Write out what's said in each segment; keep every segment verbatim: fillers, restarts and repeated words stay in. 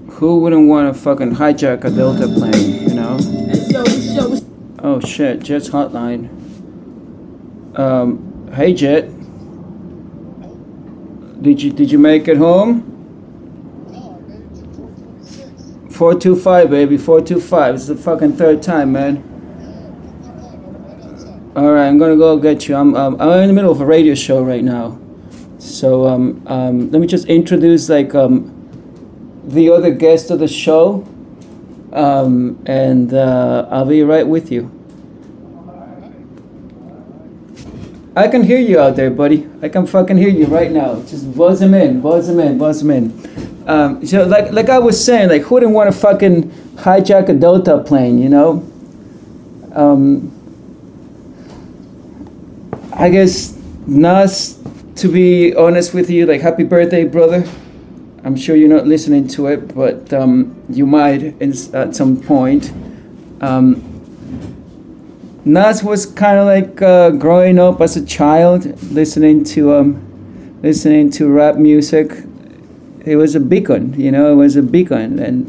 who wouldn't want to fucking hijack a Delta plane, you know? Oh shit, Jet's hotline. Um, hey Jet. Did you did you make it home? four two five, baby, four two five. It's the fucking third time, man. Alright, I'm gonna go get you. I'm um, I'm in the middle of a radio show right now. So um, um, let me just introduce like um, the other guest of the show. Um, and uh, I'll be right with you. I can hear you out there, buddy. I can fucking hear you right now. Just buzz him in, buzz him in, buzz him in. Um, so like like I was saying, like who wouldn't want to fucking hijack a Delta plane, you know? Um, I guess Nas, to be honest with you, like happy birthday, brother. I'm sure you're not listening to it, but um, you might in, at some point. Um, Nas was kind of like uh, growing up as a child, listening to um, listening to rap music. It was a beacon, you know. It was a beacon, and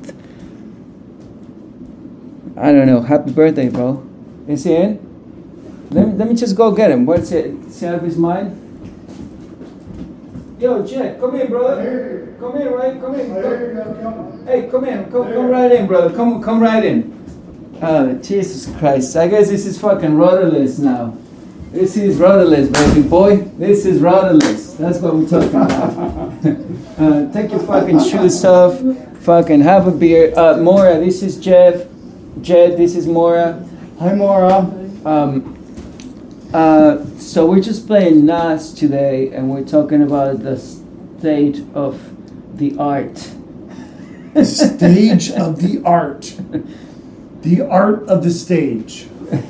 I don't know. Happy birthday, bro! Is he in? Let me, let me just go get him. What's it? Is he out of his mind? Yo, Jet, come in, brother. Come in, right? Come in. Come. Hey, come in. Come, come right in, brother. Come, come right in. Oh, Jesus Christ! I guess this is fucking rudderless now. This is rudderless, baby boy. This is rudderless. That's what we're talking about. uh, take your fucking shoes off. Fucking have a beer. Uh, Mora, this is Jeff. Jed, this is Mora. Hi, Mora. Um. Uh, so we're just playing Nas today, and we're talking about the state of the art. Stage of the art. The art of the stage.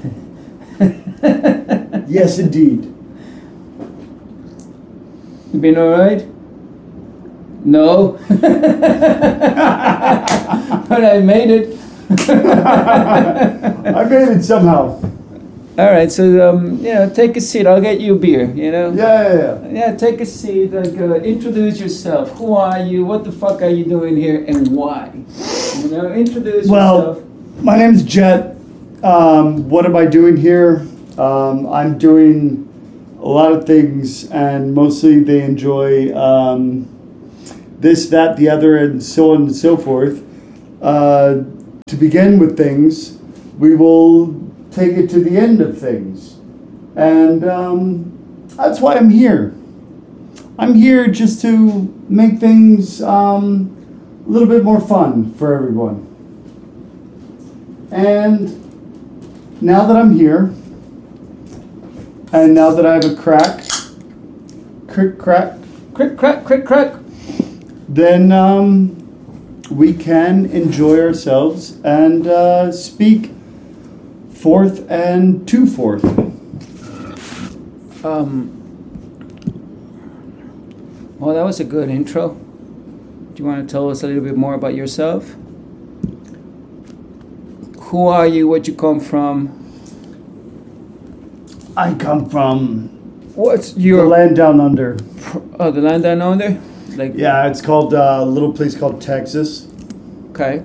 Yes, indeed. You been all right? No. But I made it. I made it somehow. All right, so um, you know, take a seat. I'll get you a beer. You know. Yeah, yeah, yeah. Yeah, take a seat. Like, uh, introduce yourself. Who are you? What the fuck are you doing here, and why? You know, introduce well, yourself. Well, my name's Jet. Um, what am I doing here? Um, I'm doing a lot of things, and mostly they enjoy um, this, that, the other, and so on and so forth. Uh, to begin with things, we will take it to the end of things. And um, that's why I'm here. I'm here just to make things um, a little bit more fun for everyone. And now that I'm here, and now that I have a crack, crick crack, crick crack, crick crack, then um, we can enjoy ourselves and uh, speak forth and to forth. Um. Well, that was a good intro. Do you want to tell us a little bit more about yourself? Who are you? Where'd you come from? I come from What's your the land down under. Oh, the land down under? Like Yeah, it's called uh, a little place called Texas. Okay.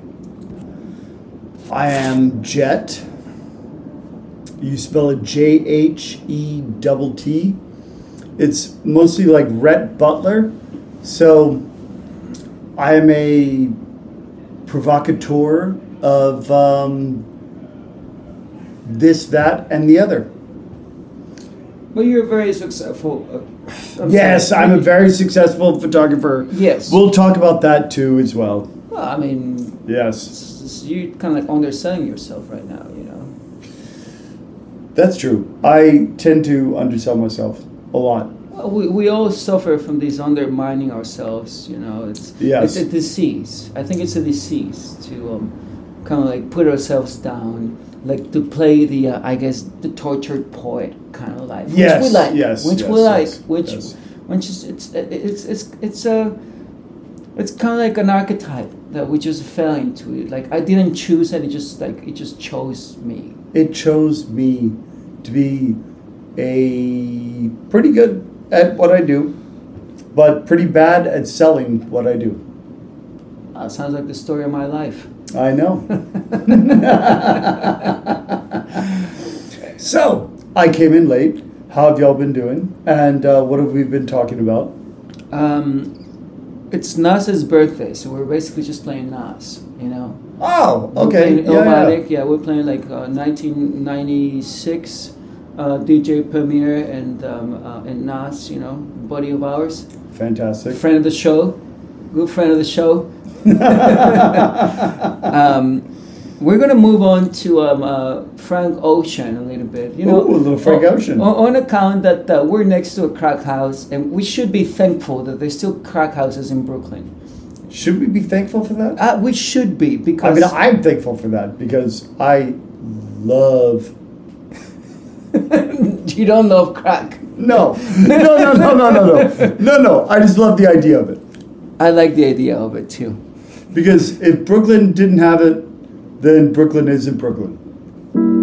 I am Jet. You spell it J H E T T. It's mostly like Rhett Butler. So I am a provocateur of um, this, that, and the other. Well, you're very successful. Uh, I'm yes, sorry. I'm a very successful photographer. Yes. We'll talk about that too as well. Well, I mean, yes, it's, it's, you're kind of like underselling yourself right now, you know. That's true. I tend to undersell myself a lot. Well, we, we all suffer from this undermining ourselves, you know. It's yes. it's a disease. I think it's a disease to um, kind of like put ourselves down, like to play the uh, I guess the tortured poet kind of life. Yes. Which we like. Yes. Which yes, we like. yes, Which yes. which is it's it's it's it's a it's kind of like an archetype that we just fell into it. Like I didn't choose it. It just like it just chose me. It chose me to be a pretty good at what I do, but pretty bad at selling what I do. Uh, sounds like the story of my life. I know. So, I came in late. How have y'all been doing? And uh, what have we been talking about? Um, it's Nas's birthday, so we're basically just playing Nas, you know. Oh, We're okay. playing Yeah, Illmatic, yeah. yeah, we're playing like uh, nineteen ninety-six uh, D J Premier and um, uh, and Nas, you know, buddy of ours, Fantastic. friend of the show, good friend of the show. um, we're gonna move on to um, uh, Frank Ocean a little bit. You know, Ooh, a little Frank on, Ocean. On, on account that uh, we're next to a crack house, and we should be thankful that there's still crack houses in Brooklyn. Should we be thankful for that? Uh, we should be I because mean, I'm thankful for that because I love. you don't love crack. No, no, no, no, no, no, no, no, no. I just love the idea of it I like the idea of it too. because if Brooklyn didn't have it, then Brooklyn isn't Brooklyn.